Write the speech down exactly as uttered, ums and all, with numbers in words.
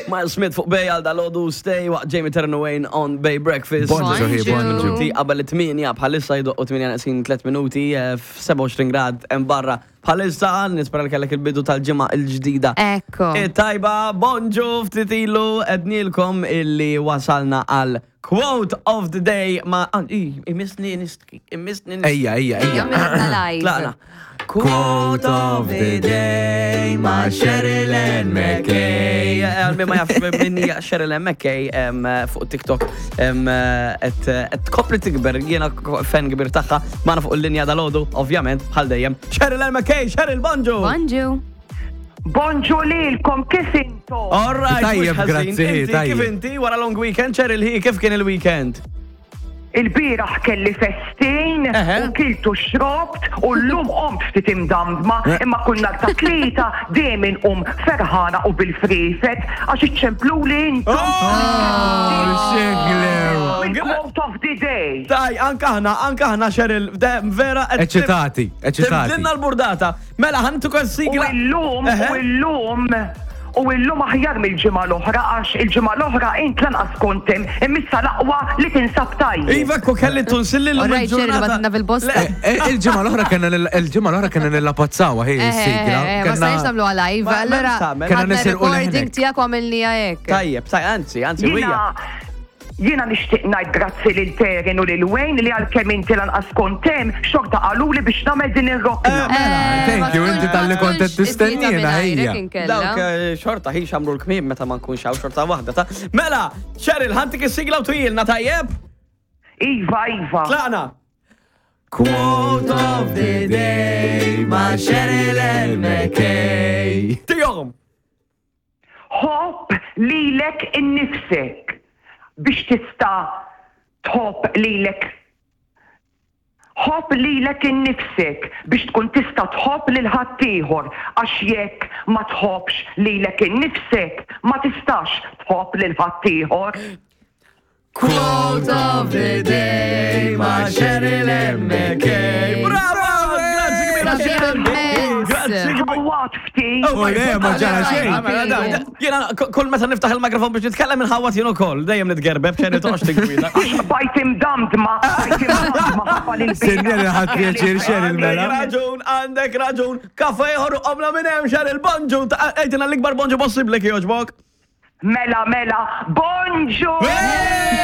Miles Smith fuq Bay għal dal-ħodu stay waqt Jamie Turnaway on Bay Breakfast. Bonġu, hi, bonġu. Minuti qabel it-tminja bħalissa jdoqqu tminja naqsin tliet minuti f'27 grad hemm barra bħalissa nispera li kellek il-bidu tal-ġimgħa il-ġdida. Ekko. Tajba, bonġu ftitilu ednilkom illi wasalna għal quote of the day ma imissni imissni Ejja, ejja, ejja. Tlaqna. Quote of the day ma' Sherilyn McKay. Għalmi ma jaff minni Sherilyn McKay fuq TikTok et kopli tikber, jena fan kbir taħħa, maħna fuq il-linja dal-ħodu, ovvjament, bħal dejjem. Sherilyn McKay, Sheryl, bonġu! Bonġu! Bonġu lilkom, kif intu? All right, Tajjeb, grazzi, tajjeb. Kif inti, wara long weekend, Sheryl, hi, kif kien il-weekend? Il-biraħ kelli festin, u kiltu xrobt, u l-lum qomt ftit imdamdma, imma kunna ta' tlieta dejjem um ferħana u bil-frifet, għax iċċemplu li intom. Quote of the day. Taj, anka ħna, anka ħna, Sheryl, vera. Eċitati, eċitati. Tibdilna l-burdata. Mela, ħantu kol sigla. U l-lum, u l-lum, u l-lum aħjar mill-ġimgħa l-oħra, għax il-ġimgħa l-oħra int lanqas kontem immissa laqwa li tinsab tajjeb. Iva, ku kelli tunsilli Orrejt, Sheryl, badna fil-bosta. Il-ġimgħa l-oħra kena il-ġimgħa l-oħra kena nillapazzawa ħej is-sigla. Ma stajx nagħmlu għalajv, allura Kena nisirqu recording tiegħek u għamilnija hekk. Tajjeb, taj, anzi, anzi, wija. Jiena nixtieq ngħid grazzi lil Terin u lil Wayne li għalkemm inti lanqas kontem xorta qaluli biex nagħmel din ir-rokna. Thank you, inti tal-li kontet tistennina ħejja. Dawk xorta ħi xamru l-kmiem meta ma nkunx hawn xorta waħda ta'. Mela, Sheryl, ħantik is-sigla u twilna tajjeb? Iva, iva. Tlaqna. Quote of the day ma' Sherilyn McKay. Tijom. Hopp lilek innifsek biex tista tħobb lilek. Hopp lilek innifsek biex tkun tista tħobb lil ħaddieħor għax jekk ma tħobbx lilek innifsek ma tistax tħobb lil ħaddieħor. Quote of the day ma' Sherilyn McKay. Bravo! Ħawat ftit. Oh, yeah, ma ġara xejn. Jena, kull meta niftaħ il-mikrofon biex nitkellem minn ħawat jien ukoll, dejjem nitgerbeb xejn toqgħodx tikwila. Bajt imdamdma, bajt imdamdma. Sinjera ħadd pjaċir Sheryl mela. Għandek raġun, għandek raġun. Kafe jħorru qabla minn hemm Sheryl, bonġu, ejtina l-ikbar bonġu possibbli kif jogħġbok. Mela, mela, bonġu!